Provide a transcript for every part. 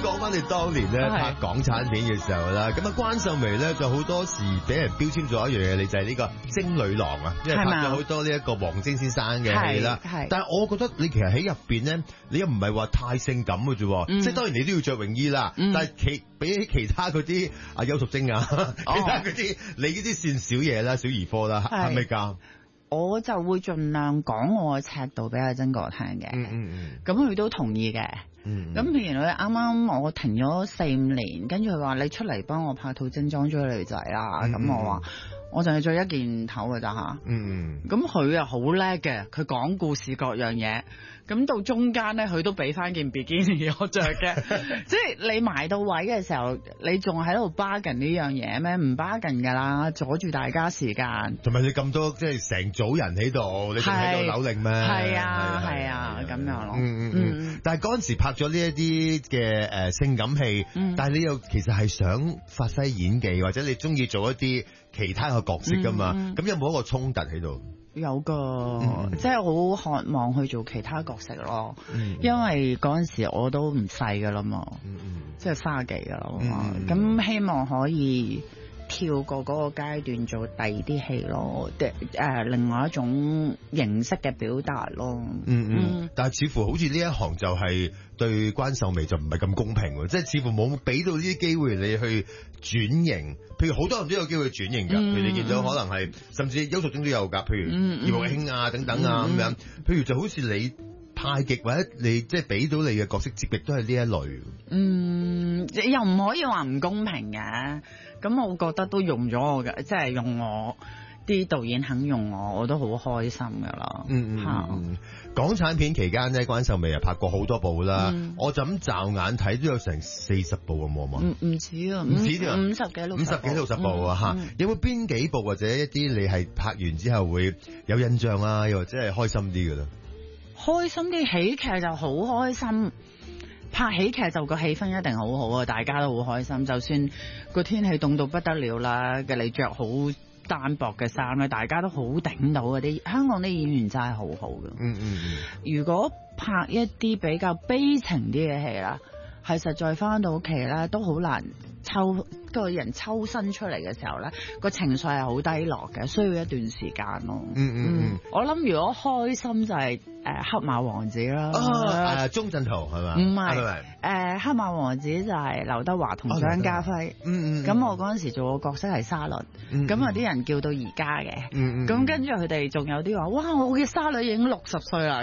講翻你當年咧拍港產片嘅時候啦，咁啊關秀眉咧就好多時俾人標籤咗一樣嘢，你就係呢個精女郎啊，因為拍咗好多呢一個黃霑先生嘅戲啦。但係我覺得你其實喺入邊咧，你又唔係話太性感嘅啫，即係當然你都要着泳衣啦，但係比起其他嗰啲邱淑貞啊，其他嗰啲你呢啲算小嘢啦，小兒科啦，係咪㗎？ 我就會盡量講我嘅尺度俾阿曾哥聽嘅，咁佢都同意嘅。咁譬如佢啱啱我停咗4-5年，跟住佢話你出嚟幫我拍套精裝追女仔啦，咁我話我淨係着一件頭㗎咋嚇。咁佢又好叻嘅，佢講故事各樣嘢。咁到中間咧，佢都俾翻件比基尼我着嘅，即係你埋到位嘅時候，你仲喺度 bargain 呢樣嘢咩？唔 bargain 㗎啦，阻住大家時間。 同埋你咁多即係成組人喺度，你仲喺度扭擰咩？係啊，咁樣咯。 但係嗰陣時拍咗呢一啲嘅性感戲，但係你又其實係想發揮演技，或者你中意做一啲其他嘅角色㗎嘛？咁有冇一個衝突喺度？ 有㗎，即係好渴望去做其他角色咯。因為嗰陣時我都唔細㗎啦嘛，即係30幾㗎啦嘛。咁希望可以跳過嗰個階段做第二啲戲咯，另外一種形式嘅表達咯。 但係似乎好似呢一行就係對關秀眉就唔係咁公平喎，即係似乎冇俾到呢啲機會你去轉型。譬如好多人都有機會轉型㗎，譬如你見到可能係甚至邱淑貞都有㗎，譬如葉玉卿啊等等啊咁樣。譬如就好似你太極或者你即係俾到你嘅角色接極都係呢一類。 又唔可以話唔公平嘅。咁我覺得都用咗我嘅，即係用我啲導演肯用我都好開心㗎啦。 港產片期間咧，關秀眉又拍過好多部啦。我就咁驟眼睇都有成40部咁喎嘛。唔止啊，唔止添啊，50幾60部啊嚇。有冇邊幾部或者一啲你係拍完之後會有印象啊？又或者係開心啲㗎啦？ 開心啲喜劇就好開心。拍喜劇就個氣氛一定好好啊，大家都好開心。就算個天氣凍到不得了啦，嘅你着好單薄嘅衫咧，大家都好頂到嗰啲。香港啲演員真係好好嘅。如果拍一啲比較悲情啲嘅戲啦，係實在翻到屋企咧都好難個人抽身出嚟嘅時候咧，個情緒係好低落嘅，需要一段時間咯。我諗如果開心就係黑馬王子啦。 鐘鎮濤係嘛？ 唔係黑馬王子就係劉德華同張家輝。咁我嗰陣時做個角色係沙律，咁有啲人叫到而家嘅。咁跟住佢哋仲有啲話：哇！我嘅沙律已經60歲啦。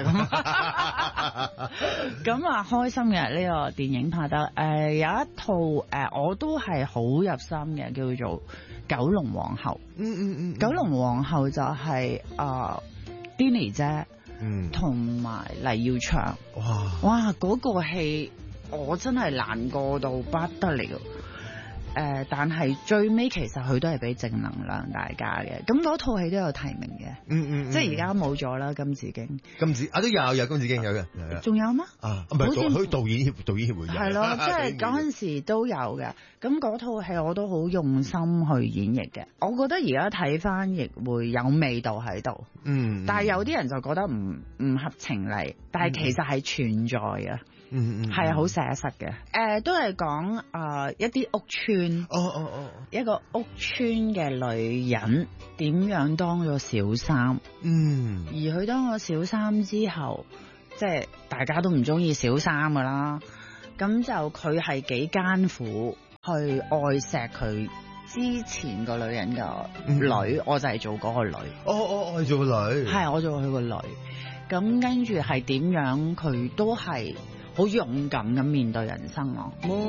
咁啊開心嘅呢個電影拍得有一套我都係好入心嘅，叫做《九龍皇后》。九龍皇后就係Denny 姐同埋黎耀祥。哇！嗰個戲我真係難過到不得了。但係最尾其實佢都係俾正能量大家嘅，咁嗰套戲都有提名嘅。即係而家冇咗啦，金紫荊。金紫都有金紫荊有嘅，仲有咩？唔係佢導演協會有。係咯，即係嗰陣時都有嘅。咁嗰套戲我都好用心去演繹嘅，我覺得而家睇翻亦會有味道喺度。但係有啲人就覺得唔合情理，但係其實係存在嘅。係好寫實嘅。都係講一啲屋村，一個屋村嘅女人點樣當咗小三。而佢當咗小三之後，即係大家都唔中意小三噶啦，咁就佢係幾艱苦去愛錫佢之前個女人嘅女。我就係做嗰個女。我係做個女。係我做佢個女。咁跟住係點樣？佢都係好勇敢咁面對人生咯。